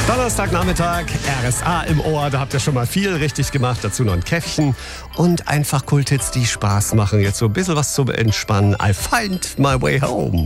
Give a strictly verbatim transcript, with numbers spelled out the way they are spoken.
Donnerstagnachmittag, R S A im Ohr, da habt ihr schon mal viel richtig gemacht, dazu noch ein Käffchen und einfach Kulthits, die Spaß machen. Jetzt so ein bisschen was zum Entspannen. I find my way home.